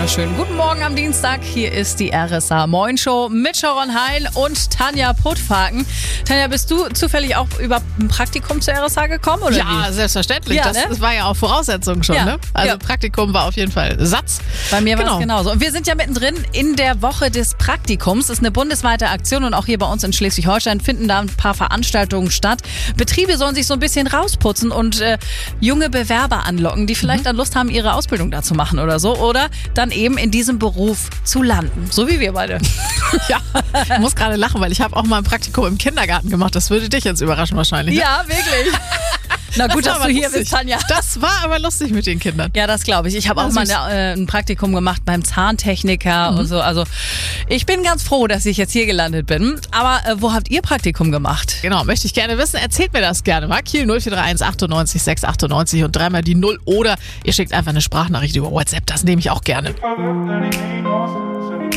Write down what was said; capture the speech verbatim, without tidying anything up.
wunderschön. Guten Morgen am Dienstag. Hier ist die R S A Moin Show mit Sharon Heil und Tanja Puttfaken. Tanja, bist du zufällig auch über ein Praktikum zur R S A gekommen? Oder ja, wie? Selbstverständlich. Ja, das, ne? das war ja auch Voraussetzung schon. Ja. Ne? Also Ja. Praktikum war auf jeden Fall Satz. Bei mir war es Genau. genauso. Und wir sind ja mittendrin in der Woche des Praktikums. Das ist eine bundesweite Aktion und auch hier bei uns in Schleswig-Holstein finden da ein paar Veranstaltungen statt. Betriebe sollen sich so ein bisschen rausputzen und äh, junge Bewerber anlocken, die vielleicht dann Lust haben, ihre Ausbildung da zu machen oder so. Oder dann eben in diesem Beruf zu landen. So wie wir beide. Ja, ich muss gerade lachen, weil ich habe auch mal ein Praktikum im Kindergarten gemacht. Das würde dich jetzt überraschen wahrscheinlich. Ne? Ja, wirklich. Na gut, Das war dass du aber hier lustig. bist, Tanja. Das war aber lustig mit den Kindern. Ja, das glaube ich. Ich habe auch Ja, mal süß. eine, äh, ein Praktikum gemacht beim Zahntechniker und so. Also ich bin ganz froh, dass ich jetzt hier gelandet bin. Aber äh, wo habt ihr Praktikum gemacht? Genau, möchte ich gerne wissen. Erzählt mir das gerne mal. Kiel null vier drei eins achtundneunzig sechs achtundneunzig und dreimal die null. Oder ihr schickt einfach eine Sprachnachricht über WhatsApp. Das nehme ich auch gerne.